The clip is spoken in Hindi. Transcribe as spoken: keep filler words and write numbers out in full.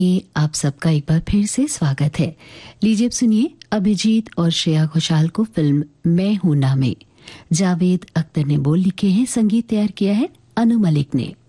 ये आप सबका एक बार फिर से स्वागत है। लीजिए अब सुनिए अभिजीत और श्रेया घोषाल को फिल्म मैं हूं ना में जावेद अख्तर ने बोल लिखे हैं, संगीत तैयार किया है अनु मलिक ने।